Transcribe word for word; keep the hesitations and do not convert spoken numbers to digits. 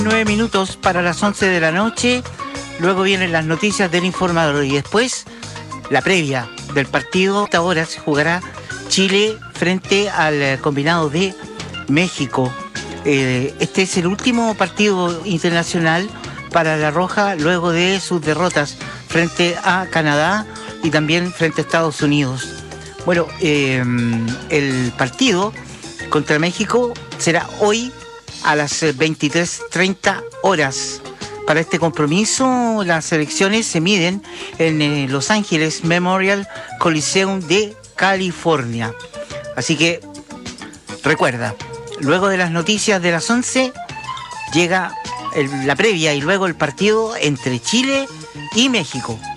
Nueve minutos para las once de la noche, luego vienen las noticias del informador y después la previa del partido. Hasta ahora se jugará Chile frente al combinado de México. Eh, este es el último partido internacional para La Roja luego de sus derrotas frente a Canadá y también frente a Estados Unidos. Bueno, eh, el partido contra México será hoy a las veintitrés treinta horas. Para este compromiso, las elecciones se miden en eh, Los Ángeles Memorial Coliseum de California. Así que, recuerda, luego de las noticias de las once, llega el, la previa y luego el partido entre Chile y México.